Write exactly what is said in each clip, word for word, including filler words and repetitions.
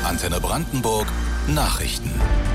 Antenne Brandenburg Nachrichten.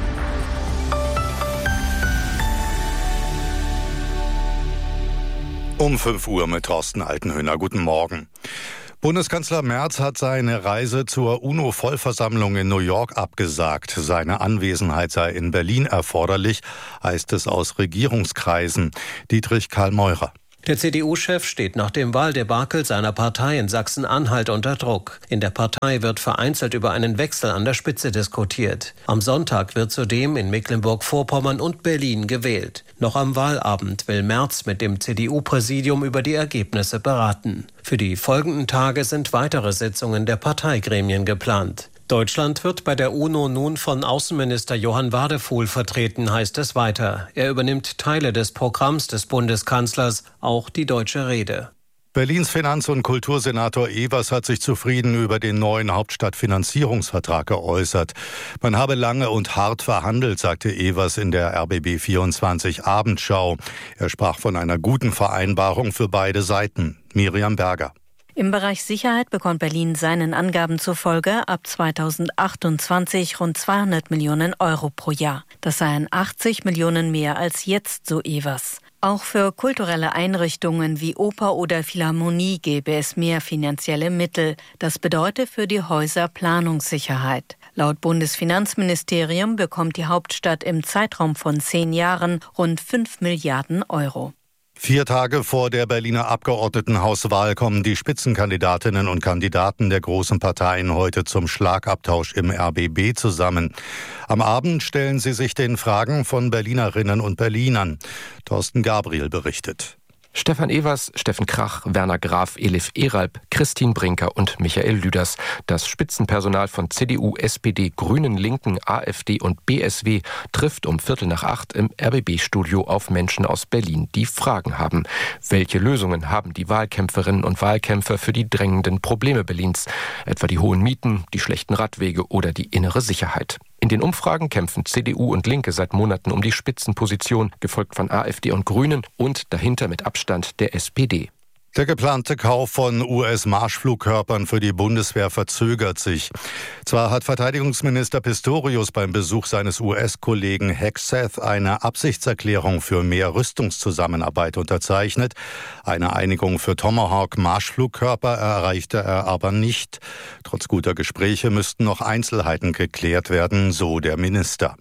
Um fünf Uhr mit Thorsten Altenhöhner. Guten Morgen. Bundeskanzler Merz hat seine Reise zur UNO-Vollversammlung in New York abgesagt. Seine Anwesenheit sei in Berlin erforderlich, heißt es aus Regierungskreisen. Dietrich Karl Meurer. Der C D U-Chef steht nach dem Wahldebakel seiner Partei in Sachsen-Anhalt unter Druck. In der Partei wird vereinzelt über einen Wechsel an der Spitze diskutiert. Am Sonntag wird zudem in Mecklenburg-Vorpommern und Berlin gewählt. Noch am Wahlabend will Merz mit dem C D U-Präsidium über die Ergebnisse beraten. Für die folgenden Tage sind weitere Sitzungen der Parteigremien geplant. Deutschland wird bei der UNO nun von Außenminister Johann Wadefuhl vertreten, heißt es weiter. Er übernimmt Teile des Programms des Bundeskanzlers, auch die deutsche Rede. Berlins Finanz- und Kultursenator Evers hat sich zufrieden über den neuen Hauptstadtfinanzierungsvertrag geäußert. Man habe lange und hart verhandelt, sagte Evers in der R B B vierundzwanzig Abendschau. Er sprach von einer guten Vereinbarung für beide Seiten. Miriam Berger. Im Bereich Sicherheit bekommt Berlin seinen Angaben zufolge ab zweitausendachtundzwanzig rund zweihundert Millionen Euro pro Jahr. Das seien achtzig Millionen mehr als jetzt, so Evers. Auch für kulturelle Einrichtungen wie Oper oder Philharmonie gäbe es mehr finanzielle Mittel. Das bedeutet für die Häuser Planungssicherheit. Laut Bundesfinanzministerium bekommt die Hauptstadt im Zeitraum von zehn Jahren rund fünf Milliarden Euro. Vier Tage vor der Berliner Abgeordnetenhauswahl kommen die Spitzenkandidatinnen und Kandidaten der großen Parteien heute zum Schlagabtausch im R B B zusammen. Am Abend stellen sie sich den Fragen von Berlinerinnen und Berlinern. Thorsten Gabriel berichtet. Stefan Evers, Steffen Krach, Werner Graf, Elif Eralb, Christine Brinker und Michael Lüders. Das Spitzenpersonal von C D U, S P D, Grünen, Linken, AfD und B S W trifft um Viertel nach acht im R B B-Studio auf Menschen aus Berlin, die Fragen haben. Welche Lösungen haben die Wahlkämpferinnen und Wahlkämpfer für die drängenden Probleme Berlins? Etwa die hohen Mieten, die schlechten Radwege oder die innere Sicherheit. In den Umfragen kämpfen C D U und Linke seit Monaten um die Spitzenposition, gefolgt von AfD und Grünen und dahinter mit Abstand der S P D. Der geplante Kauf von U S-Marschflugkörpern für die Bundeswehr verzögert sich. Zwar hat Verteidigungsminister Pistorius beim Besuch seines U S-Kollegen Hegseth eine Absichtserklärung für mehr Rüstungszusammenarbeit unterzeichnet. Eine Einigung für Tomahawk-Marschflugkörper erreichte er aber nicht. Trotz guter Gespräche müssten noch Einzelheiten geklärt werden, so der Minister.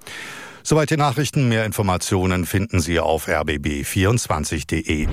Soweit die Nachrichten. Mehr Informationen finden Sie auf r b b vierundzwanzig punkt d e.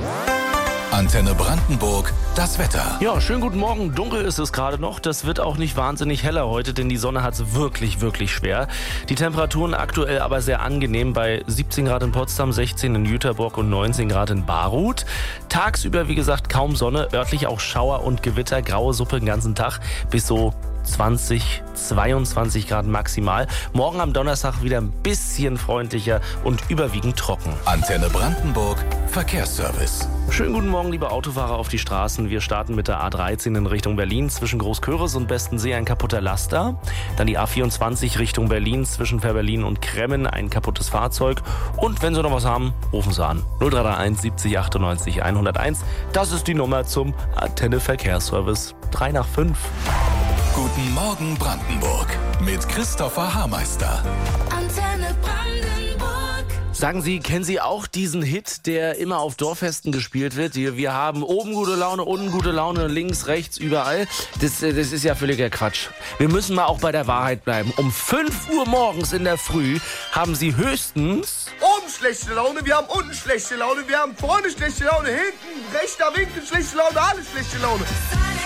Antenne Brandenburg, das Wetter. Ja, schönen guten Morgen. Dunkel ist es gerade noch. Das wird auch nicht wahnsinnig heller heute, denn die Sonne hat es wirklich, wirklich schwer. Die Temperaturen aktuell aber sehr angenehm bei siebzehn Grad in Potsdam, sechzehn in Jüterbock und neunzehn Grad in Baruth. Tagsüber, wie gesagt, kaum Sonne, örtlich auch Schauer und Gewitter, graue Suppe den ganzen Tag bis so zwanzig, zweiundzwanzig Grad maximal. Morgen am Donnerstag wieder ein bisschen freundlicher und überwiegend trocken. Antenne Brandenburg, Verkehrsservice. Schönen guten Morgen, liebe Autofahrer auf die Straßen. Wir starten mit der A dreizehn in Richtung Berlin. Zwischen Großköris und Bestensee ein kaputter Laster. Dann die A vierundzwanzig Richtung Berlin. Zwischen Fährberlin und Kremmen ein kaputtes Fahrzeug. Und wenn Sie noch was haben, rufen Sie an. null drei drei eins siebzig achtundneunzig hunderteins. Das ist die Nummer zum Antenne Verkehrsservice. drei nach fünf. Guten Morgen Brandenburg mit Christopher Hameister. Antenne Brandenburg. Sagen Sie, kennen Sie auch diesen Hit, der immer auf Dorffesten gespielt wird? Wir haben oben gute Laune, unten gute Laune, links, rechts, überall. Das, das ist ja völliger Quatsch. Wir müssen mal auch bei der Wahrheit bleiben. Um fünf Uhr morgens in der Früh haben Sie höchstens oben schlechte Laune, wir haben unten schlechte Laune, wir haben vorne schlechte Laune, hinten, rechter Winkel schlechte Laune, alles schlechte Laune.